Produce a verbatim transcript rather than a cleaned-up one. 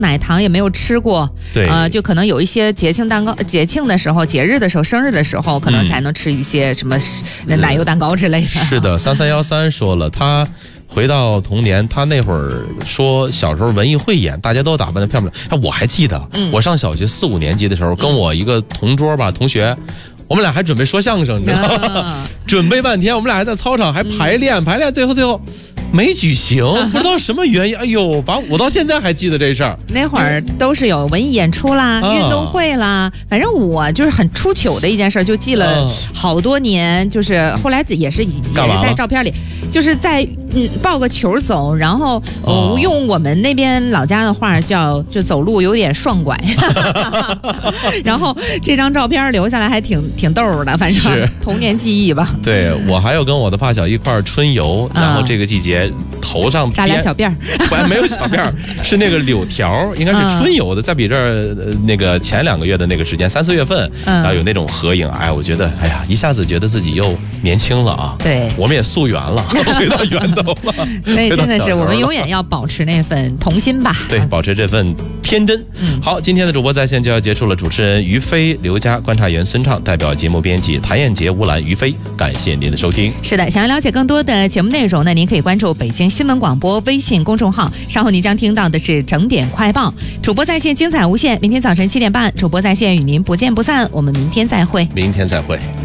奶糖也没有吃过， 对， 呃，就可能有一些节庆蛋糕、节庆的时候、节日的时候、生日的时候，可能才能吃一些什么奶油蛋糕之类的。 是的，三三幺三说了，他回到童年，他那会儿说小时候文艺汇演，大家都打扮得漂亮。哎，我还记得，嗯、我上小学四五年级的时候，跟我一个同桌吧同学。我们俩还准备说相声，你知道吗？啊、准备半天，我们俩还在操场还排练，嗯、排练，最后最后没举行，不知道什么原因。哎呦，把我到现在还记得这事儿。 那会儿都是有文艺演出啦、啊、运动会啦，反正我就是很出糗的一件事，就记了好多年。就是后来也是也是在照片里，就是在嗯抱个球走，然后、哦、用我们那边老家的话叫就走路有点双拐，然后这张照片留下来还挺挺逗的，反正童年记忆吧。 对，我还有跟我的发小一块儿春游，然后这个季节头上扎俩小辫儿， 不没有小辫儿，是那个柳条，应该是春游的，在比这儿那个前两个月的那个时间，三四月份，然后有那种合影，哎，我觉得哎呀，一下子觉得自己又年轻了啊。 对， 我们也溯源了，回到源头了。 所以真的是我们永远要保持那份童心吧。 对，保持这份天真。嗯，好，今天的主播在线就要结束了，主持人于飞、刘佳，观察员孙畅，代表节目编辑谭燕杰、吴兰、于飞，感谢您的收听。 是的，想要了解更多的节目内容呢，您可以关注北京新闻广播微信公众号，稍后您将听到的是整点快报。主播在线精彩无限，明天早晨七点半，主播在线与您不见不散。我们明天再会。 明天再会。